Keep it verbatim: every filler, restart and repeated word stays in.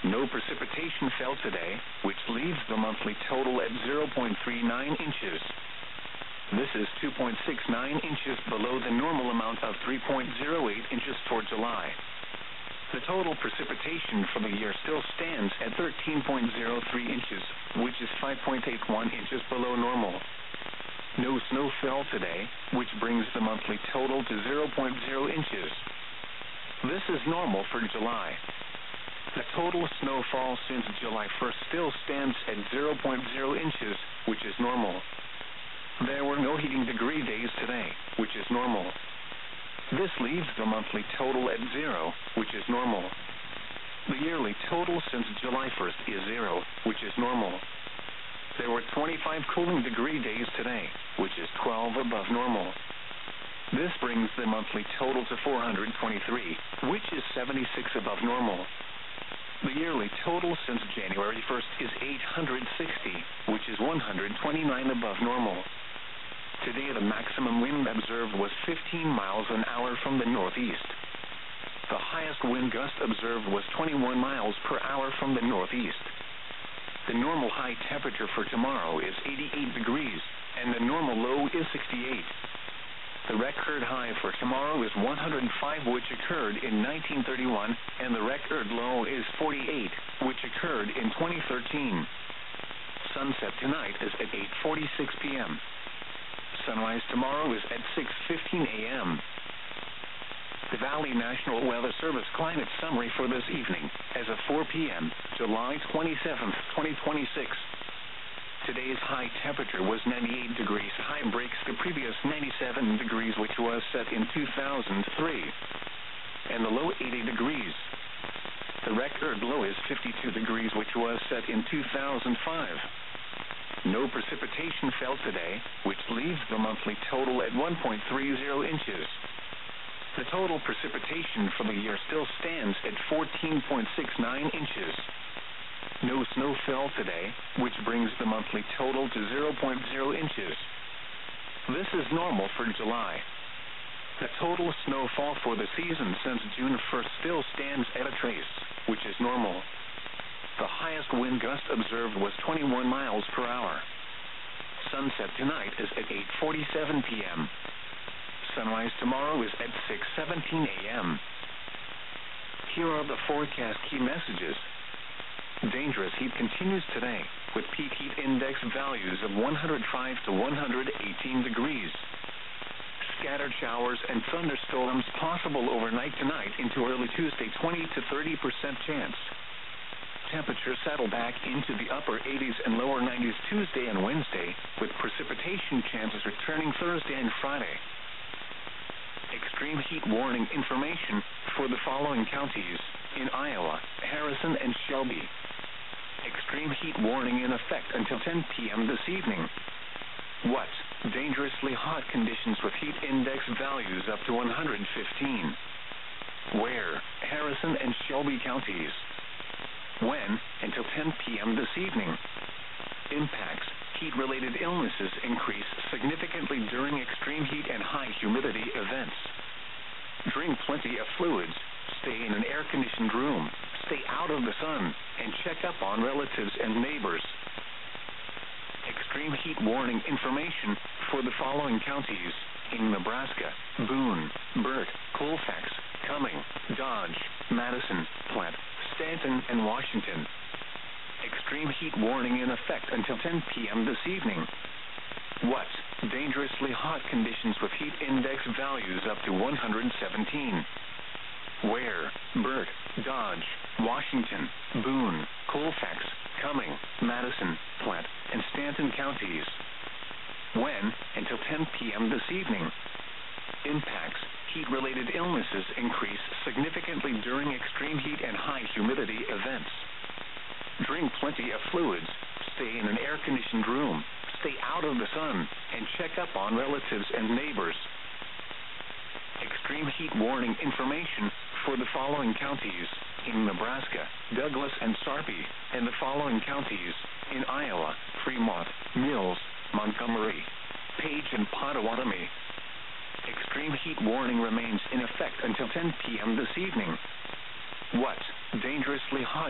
No precipitation fell today, which leaves the monthly total at zero point three nine inches. This is two point six nine inches below the normal amount of three point zero eight inches for July. The total precipitation for the year still stands at thirteen point zero three inches, which is five point eight one inches below normal. No snow fell today, which brings the monthly total to zero point zero inches. This is normal for July. The total snowfall since July first still stands at zero point zero inches, which is normal. There were no heating degree days today, which is normal. This leaves the monthly total at zero, which is normal. The yearly total since July first is zero, which is normal. There were twenty-five cooling degree days today, which is twelve above normal. This brings the monthly total to four hundred twenty-three, which is seventy-six above normal. The yearly total since January first is eight hundred sixty, which is one hundred twenty-nine above normal. Today the maximum wind observed was fifteen miles an hour from the northeast. The highest wind gust observed was twenty-one miles per hour from the northeast. The normal high temperature for tomorrow is eighty-eight degrees, and the normal low is sixty-eight. The record high for tomorrow is one hundred five, which occurred in nineteen thirty-one, and the record low is forty-eight, which occurred in twenty thirteen. Sunset tonight is at eight forty-six p.m. Sunrise tomorrow is at six fifteen a.m. The Valley National Weather Service climate summary for this evening, as of four p.m., July twenty-seventh, twenty twenty-six. Today's high temperature was ninety-eight degrees. High breaks the previous ninety-seven degrees, which was set in two thousand three, and the low eighty degrees. The record low is fifty-two degrees, which was set in two thousand five. No precipitation fell today, which leaves the monthly total at one point three zero inches. The total precipitation for the year still stands at fourteen point six nine inches. No snow fell today, which brings the monthly total to zero point zero inches. This is normal for July. The total snowfall for the season since June first still stands at a trace, which is normal. The highest wind gust observed was twenty-one miles per hour. Sunset tonight is at eight forty-seven p.m. Sunrise tomorrow is at six seventeen a.m. Here are the forecast key messages. Dangerous heat continues today, with peak heat index values of one hundred five to one hundred eighteen degrees. Scattered showers and thunderstorms possible overnight tonight into early Tuesday, twenty to thirty percent chance. Temperatures settle back into the upper eighties and lower nineties Tuesday and Wednesday, with precipitation chances returning Thursday and Friday. Extreme heat warning information for the following counties in Iowa, Harrison, and Shelby. Extreme heat warning in effect until ten p.m. this evening. What? Dangerously hot conditions with heat index values up to one hundred fifteen. Where? Harrison and Shelby counties. When? Until ten p.m. this evening. Impacts. Heat-related illnesses increase significantly during extreme heat and high humidity events. Drink plenty of fluids. Stay in an air-conditioned room. Stay out of the sun, and check up on relatives and neighbors. Extreme heat warning information for the following counties in Nebraska: Boone, Burt, Colfax, Cumming, Dodge, Madison, Platte, Stanton, and Washington. Extreme heat warning in effect until ten p.m. this evening. What? Dangerously hot conditions with heat index values up to one hundred seventeen. Where? Burt, Dodge, Washington, Boone, Colfax, Cumming, Madison, Platte, and Stanton counties. When? Until ten p.m. this evening. Impacts. Heat-related illnesses increase significantly during extreme heat and high humidity events. Drink plenty of fluids. Stay in an air-conditioned room. Stay out of the sun, and check up on relatives and neighbors. Extreme heat warning information for the following counties in Nebraska: Douglas and Sarpy, and the following counties in Iowa: Fremont, Mills, Montgomery, Page, and Pottawatomie. Extreme heat warning remains in effect until ten p.m. this evening. What? Dangerously hot